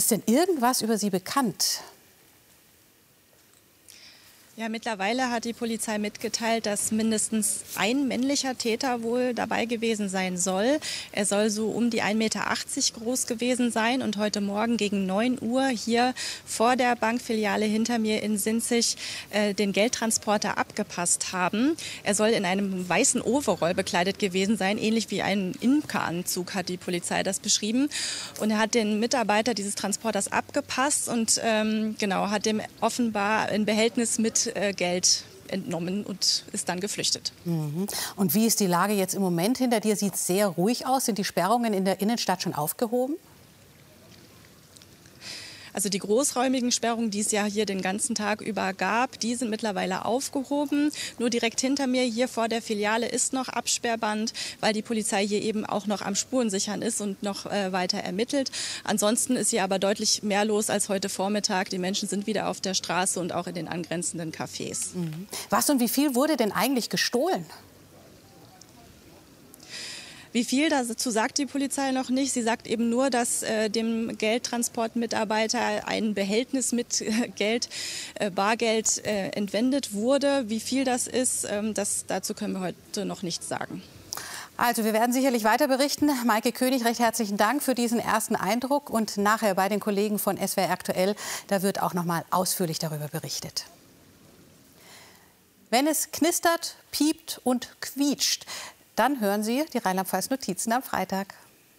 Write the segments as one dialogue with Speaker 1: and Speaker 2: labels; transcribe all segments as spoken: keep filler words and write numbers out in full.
Speaker 1: Ist denn irgendwas über Sie bekannt?
Speaker 2: Ja, mittlerweile hat die Polizei mitgeteilt, dass mindestens ein männlicher Täter wohl dabei gewesen sein soll. Er soll so um die ein Meter achtzig groß gewesen sein und heute Morgen gegen neun Uhr hier vor der Bankfiliale hinter mir in Sinzig äh, den Geldtransporter abgepasst haben. Er soll in einem weißen Overall bekleidet gewesen sein, ähnlich wie ein Imkeranzug, hat die Polizei das beschrieben. Und er hat den Mitarbeiter dieses Transporters abgepasst und ähm, genau, hat dem offenbar ein Behältnis mit Geld entnommen und ist dann geflüchtet.
Speaker 1: Mhm. Und wie ist die Lage jetzt im Moment? Hinter dir sieht es sehr ruhig aus. Sind die Sperrungen in der Innenstadt schon aufgehoben?
Speaker 2: Also die großräumigen Sperrungen, die es ja hier den ganzen Tag über gab, die sind mittlerweile aufgehoben. Nur direkt hinter mir hier vor der Filiale ist noch Absperrband, weil die Polizei hier eben auch noch am Spurensichern ist und noch äh, weiter ermittelt. Ansonsten ist hier aber deutlich mehr los als heute Vormittag. Die Menschen sind wieder auf der Straße und auch in den angrenzenden Cafés.
Speaker 1: Mhm. Was und wie viel wurde denn eigentlich gestohlen?
Speaker 2: Wie viel, dazu sagt die Polizei noch nicht. Sie sagt eben nur, dass äh, dem Geldtransportmitarbeiter ein Behältnis mit äh, Geld, äh, Bargeld äh, entwendet wurde. Wie viel das ist, ähm, das, dazu können wir heute noch nichts sagen.
Speaker 1: Also wir werden sicherlich weiter berichten. Maike König, recht herzlichen Dank für diesen ersten Eindruck. Und nachher bei den Kollegen von S W R aktuell, da wird auch noch mal ausführlich darüber berichtet. Wenn es knistert, piept und quietscht, dann hören Sie die Rheinland-Pfalz-Notizen am Freitag.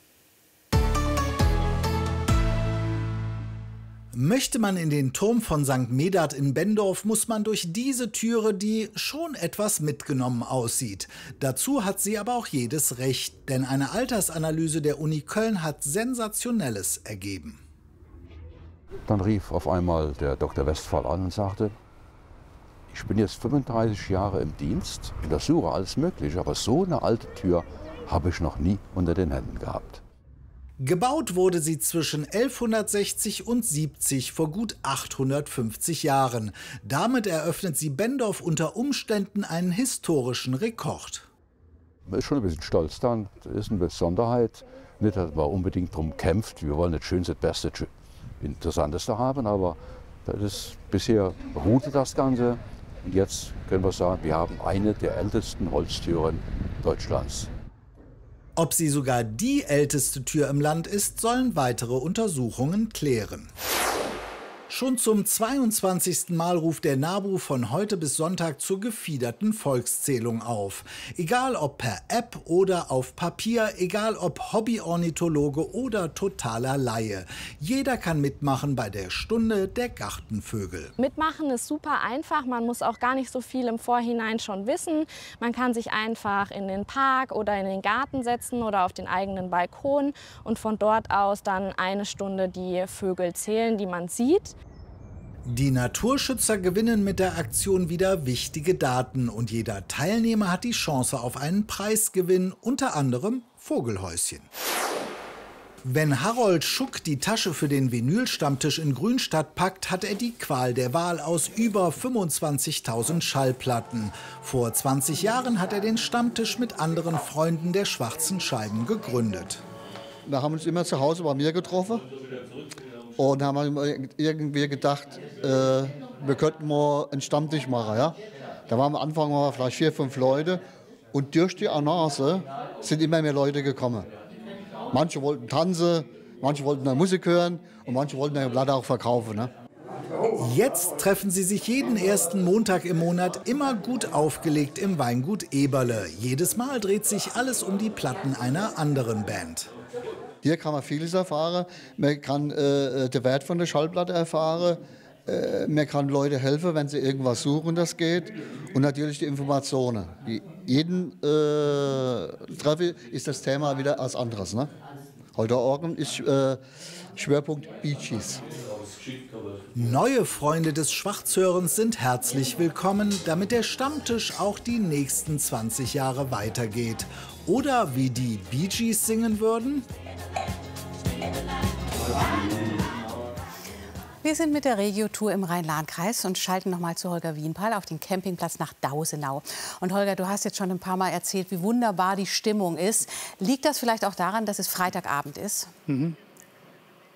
Speaker 3: Möchte man in den Turm von Sankt Medard in Benndorf, muss man durch diese Türe, die schon etwas mitgenommen aussieht. Dazu hat sie aber auch jedes Recht, denn eine Altersanalyse der Uni Köln hat Sensationelles ergeben.
Speaker 4: Dann rief auf einmal der Doktor Westphal an und sagte: Ich bin jetzt fünfunddreißig Jahre im Dienst, untersuche alles Mögliche, aber so eine alte Tür habe ich noch nie unter den Händen gehabt.
Speaker 3: Gebaut wurde sie zwischen elfhundertsechzig und siebzig, vor gut achthundertfünfzig Jahren. Damit eröffnet sie Benndorf unter Umständen einen historischen Rekord.
Speaker 4: Man ist schon ein bisschen stolz dann, das ist eine Besonderheit. Nicht, dass man unbedingt darum kämpft, wir wollen das Schönste, das Beste, Interessanteste haben, aber das ist, bisher ruhte das Ganze. Und jetzt können wir sagen, wir haben eine der ältesten Holztüren Deutschlands.
Speaker 3: Ob sie sogar die älteste Tür im Land ist, sollen weitere Untersuchungen klären. Schon zum zweiundzwanzigsten Mal ruft der NABU von heute bis Sonntag zur gefiederten Volkszählung auf. Egal ob per App oder auf Papier, egal ob Hobbyornithologe oder totaler Laie. Jeder kann mitmachen bei der Stunde der Gartenvögel.
Speaker 5: Mitmachen ist super einfach, man muss auch gar nicht so viel im Vorhinein schon wissen. Man kann sich einfach in den Park oder in den Garten setzen oder auf den eigenen Balkon und von dort aus dann eine Stunde die Vögel zählen, die man sieht.
Speaker 3: Die Naturschützer gewinnen mit der Aktion wieder wichtige Daten und jeder Teilnehmer hat die Chance auf einen Preisgewinn, unter anderem Vogelhäuschen. Wenn Harold Schuck die Tasche für den Vinylstammtisch in Grünstadt packt, hat er die Qual der Wahl aus über fünfundzwanzigtausend Schallplatten. Vor zwanzig Jahren hat er den Stammtisch mit anderen Freunden der schwarzen Scheiben gegründet.
Speaker 6: Wir haben uns immer zu Hause bei mir getroffen. Und haben irgendwie gedacht, äh, wir könnten mal einen Stammtisch machen. Ja? Da waren am Anfang mal vielleicht vier, fünf Leute. Und durch die Annonce sind immer mehr Leute gekommen. Manche wollten tanzen, manche wollten dann Musik hören und manche wollten dann Blatt auch verkaufen. Ne?
Speaker 3: Jetzt treffen sie sich jeden ersten Montag im Monat, immer gut aufgelegt im Weingut Eberle. Jedes Mal dreht sich alles um die Platten einer anderen Band.
Speaker 6: Hier kann man vieles erfahren. Man kann äh, den Wert von der Schallplatte erfahren. Äh, man kann Leute helfen, wenn sie irgendwas suchen, das geht. Und natürlich die Informationen. Die, jeden äh, Treffe ist das Thema wieder als anderes. Ne? Heute Morgen ist äh, Schwerpunkt Bee Gees.
Speaker 3: Neue Freunde des Schwarzhörens sind herzlich willkommen, damit der Stammtisch auch die nächsten zwanzig Jahre weitergeht. Oder wie die Bee Gees singen würden:
Speaker 1: Wir sind mit der Regio-Tour im Rhein-Lahn-Kreis und schalten noch mal zu Holger Wienpal auf den Campingplatz nach Dausenau. Und Holger, du hast jetzt schon ein paar Mal erzählt, wie wunderbar die Stimmung ist. Liegt das vielleicht auch daran, dass es Freitagabend ist?
Speaker 7: Mhm.